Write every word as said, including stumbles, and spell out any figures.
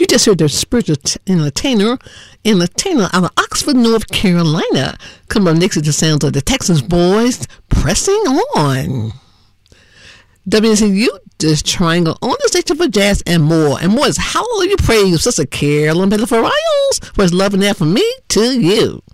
You just heard the spiritual t- entertainer, entertainer out of Oxford, North Carolina. Come on next to the sounds of the Texas Boys, Pressing On. W C U, this triangle on the station for jazz and more. And more is Hallelujah Praise, Sister Carolyn Bella Riles, for his love and that from me to you.